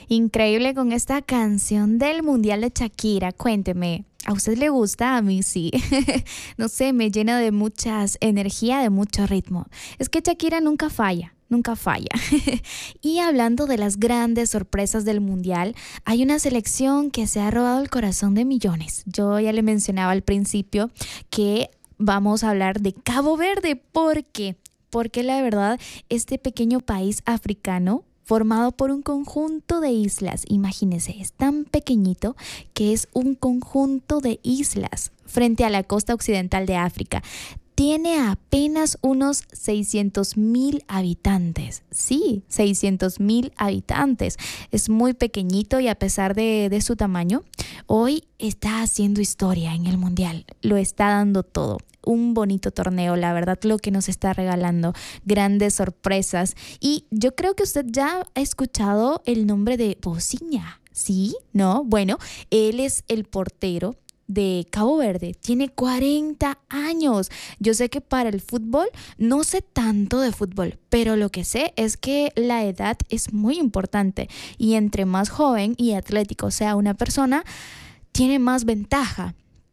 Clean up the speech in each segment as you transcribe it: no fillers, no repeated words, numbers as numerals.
Increíble con esta canción del Mundial de Shakira. Cuénteme, ¿a usted le gusta? A mí sí. No sé, me llena de muchas energía, de mucho ritmo. Es que Shakira nunca falla. Nunca falla. Y hablando de las grandes sorpresas del Mundial, hay una selección que se ha robado el corazón de millones. Yo ya le mencionaba al principio que vamos a hablar de Cabo Verde. ¿Por qué? Porque la verdad, este pequeño país africano formado por un conjunto de islas. Imagínense, es tan pequeñito que es un conjunto de islas frente a la costa occidental de África. Tiene apenas unos 600,000 habitantes. Sí, 600,000 habitantes. Es muy pequeñito y a pesar de su tamaño, hoy está haciendo historia en el Mundial. Lo está dando todo. Un bonito torneo, la verdad, lo que nos está regalando, grandes sorpresas. Y yo creo que usted ya ha escuchado el nombre de Boziña, ¿sí? ¿No? Bueno, él es el portero de Cabo Verde, tiene 40 años. Yo sé que para el fútbol no sé tanto de fútbol, pero lo que sé es que la edad es muy importante y entre más joven y atlético sea una persona, tiene más ventaja.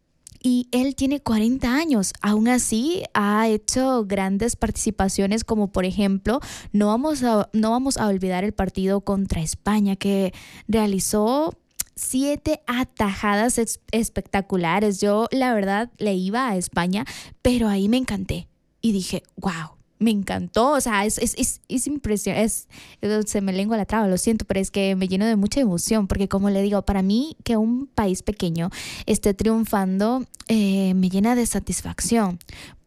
Y él tiene 40 años, aún así ha hecho grandes participaciones como por ejemplo, no vamos a olvidar el partido contra España que realizó 7 atajadas espectaculares. Yo la verdad le iba a España, pero ahí me encanté y dije, wow. Me encantó, o sea, es impresionante, se me lengua la traba, lo siento, pero es que me lleno de mucha emoción, porque como le digo, para mí que un país pequeño esté triunfando me llena de satisfacción,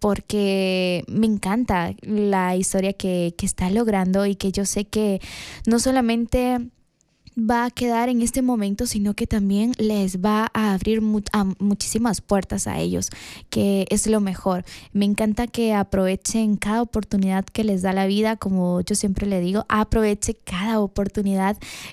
porque me encanta la historia que está logrando y que yo sé que no solamente va a quedar en este momento, sino que también les va a abrir muchísimas puertas a ellos, que es lo mejor. Me encanta que aprovechen cada oportunidad que les da la vida, como yo siempre le digo, aproveche cada oportunidad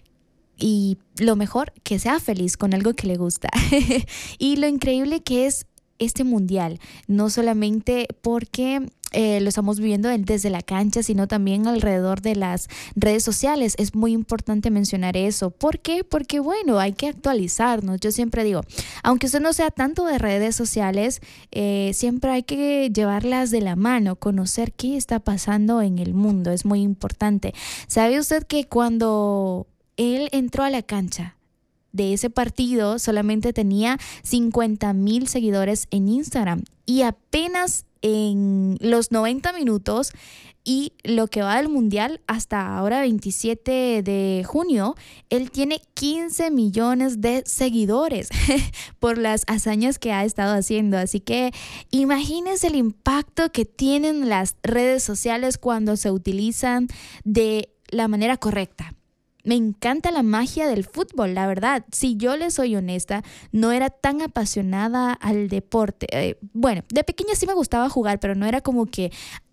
y lo mejor, que sea feliz con algo que le gusta. Y lo increíble que es este mundial, no solamente porque lo estamos viviendo desde la cancha, sino también alrededor de las redes sociales. Es muy importante mencionar eso. ¿Por qué? Porque bueno, hay que actualizarnos. Yo siempre digo, aunque usted no sea tanto de redes sociales, siempre hay que llevarlas de la mano, conocer qué está pasando en el mundo. Es muy importante. ¿Sabe usted que cuando él entró a la cancha de ese partido solamente tenía 50,000 seguidores en Instagram y apenas en los 90 minutos y lo que va del mundial hasta ahora 27 de junio, él tiene 15 millones de seguidores por las hazañas que ha estado haciendo. Así que imagínense el impacto que tienen las redes sociales cuando se utilizan de la manera correcta. Me encanta la magia del fútbol, la verdad. Si yo le soy honesta, no era tan apasionada al deporte. Bueno, de pequeña sí me gustaba jugar, pero no era como que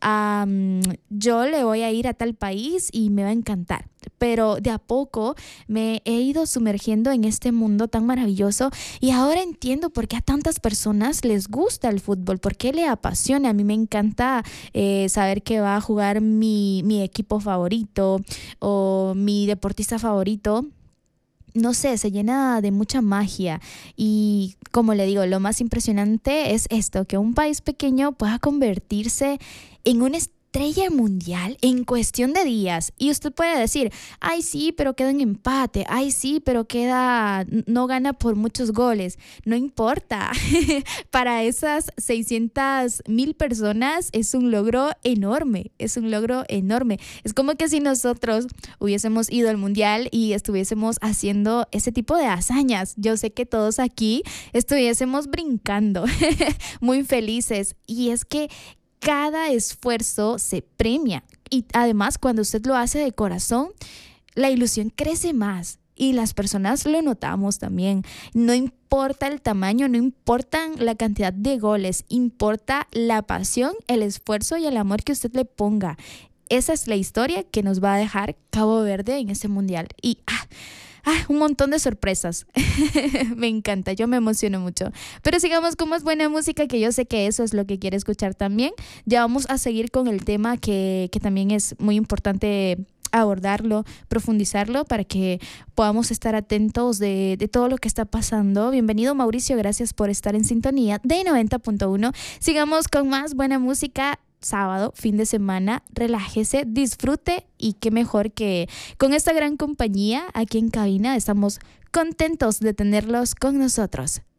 yo le voy a ir a tal país y me va a encantar. Pero de a poco me he ido sumergiendo en este mundo tan maravilloso y ahora entiendo por qué a tantas personas les gusta el fútbol, por qué le apasiona. A mí me encanta saber que va a jugar mi equipo favorito o mi deportista favorito. No sé, se llena de mucha magia y como le digo, lo más impresionante es esto, que un país pequeño pueda convertirse en una estrella mundial en cuestión de días. Y usted puede decir, ay sí, pero queda en empate, ay sí, pero no gana por muchos goles. No importa, para esas 600,000 personas es un logro enorme, es un logro enorme. Es como que si nosotros hubiésemos ido al mundial y estuviésemos haciendo ese tipo de hazañas, yo sé que todos aquí estuviésemos brincando, muy felices. Y es que cada esfuerzo se premia y además cuando usted lo hace de corazón, la ilusión crece más y las personas lo notamos también. No importa el tamaño, no importa la cantidad de goles, importa la pasión, el esfuerzo y el amor que usted le ponga. Esa es la historia que nos va a dejar Cabo Verde en este mundial. Y un montón de sorpresas. Me encanta, yo me emociono mucho. Pero sigamos con más buena música, que yo sé que eso es lo que quiere escuchar también. Ya vamos a seguir con el tema que también es muy importante abordarlo, profundizarlo para que podamos estar atentos de todo lo que está pasando. Bienvenido Mauricio, gracias por estar en sintonía de 90.1. Sigamos con más buena música. Sábado, fin de semana, relájese, disfrute y qué mejor que con esta gran compañía aquí en cabina. Estamos contentos de tenerlos con nosotros.